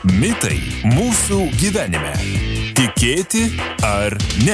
Mitai mūsų gyvenime. Tikėti ar ne?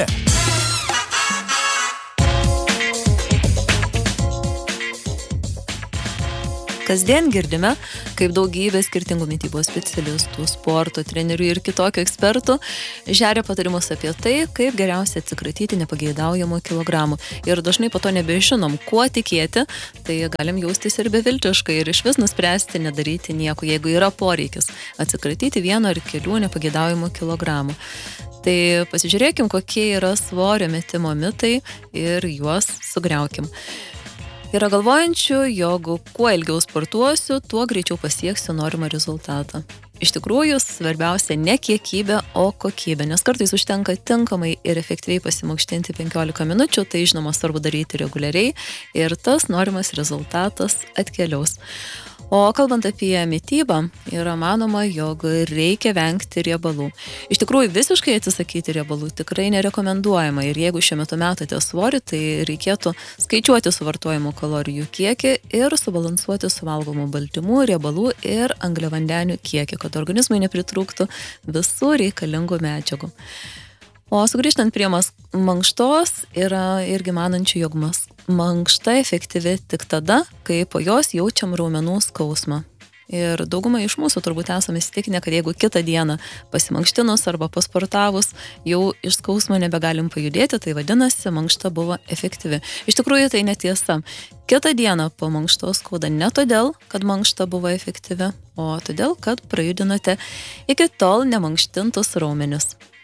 Kasdien girdime, kaip daugybė skirtingų mitybos specialistų, sporto trenerių ir kitokių ekspertų žeria patarimus apie tai, kaip geriausiai atsikratyti nepageidaujamų kilogramų. Ir dažnai po to nebežinom, kuo tikėti, tai galim jaustis ir beviltiškai ir iš vis nuspręsti nedaryti nieko, jeigu yra poreikis atsikratyti vieno ar kelių nepageidaujamų kilogramų. Tai pasižiūrėkim, kokie yra svorio metimo mitai ir juos sugriaukim. Yra galvojančių, jog kuo ilgiau sportuosiu, tuo greičiau pasieksiu norimą rezultatą. Iš tikrųjų, svarbiausia ne kiekybė, o kokybė, nes kartais užtenka tinkamai ir efektyviai pasimankštinti 15 minučių, tai žinoma svarbu daryti reguliariai ir tas norimas rezultatas atkeliaus. O kalbant apie mitybą, yra manoma, jog reikia vengti riebalų. Iš tikrųjų, visiškai atsisakyti riebalų tikrai nerekomenduojama ir jeigu šiuo metu metate svorį, tai reikėtų skaičiuoti suvartojamų kalorijų kiekį ir subalansuoti suvalgomų baltymų, riebalų ir angliavandenių kiekį, kad organizmui nepritrūktų visų reikalingų medžiagų. O sugrįžtant prie mankštos, yra irgi manančių, jog mankšta efektyvi tik tada, kai po jos jaučiam raumenų skausmą. Ir dauguma iš mūsų turbūt esame įsitikinę, kad jeigu kitą dieną pasimankštinus arba pasportavus, jau iš skausmo nebegalim pajudėti, tai vadinasi, mankšta buvo efektyvi. Iš tikrųjų tai netiesa. Kitą dieną po mankštos skauda ne todėl, kad mankšta buvo efektyvi, o todėl, kad prajudinote iki tol nemankštintus raumenis.